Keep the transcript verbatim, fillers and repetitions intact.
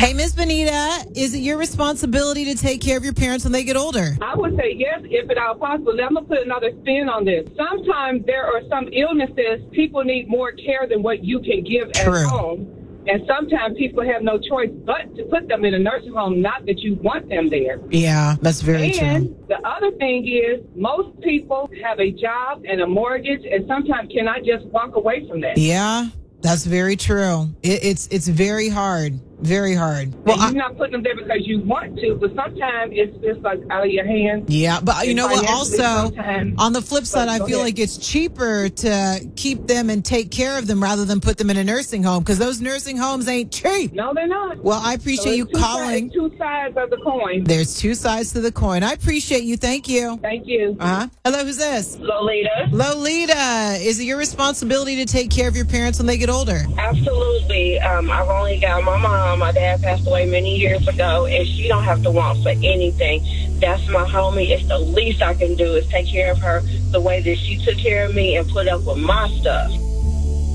Hey, Miss Benita, is it your responsibility to take care of your parents when they get older? I would say yes, if at all possible. I'm going to put another spin on this. Sometimes there are some illnesses people need more care than what you can give True. at home. And sometimes people have no choice but to put them in a nursing home, not that you want them there. Yeah, that's very and true. the other thing is most people have a job and a mortgage and sometimes cannot just walk away from that. Yeah, that's very true. It, it's it's very hard. Very hard. Well, you're I, not putting them there because you want to, but sometimes it's just like out of your hands. Yeah, but you know what? Also, on the flip side, I feel ahead. like it's cheaper to keep them and take care of them rather than put them in a nursing home because those nursing homes ain't cheap. No, they're not. Well, I appreciate so you two calling. Sides, two sides of the coin. There's two sides to the coin. I appreciate you. Thank you. Thank you. Uh-huh. Hello, who's this? Lolita. Lolita, is it your responsibility to take care of your parents when they get older? Absolutely. Um, I've only got my mom. My dad passed away many years ago, and she don't have to want for anything. That's my homie. It's the least I can do is take care of her the way that she took care of me and put up with my stuff.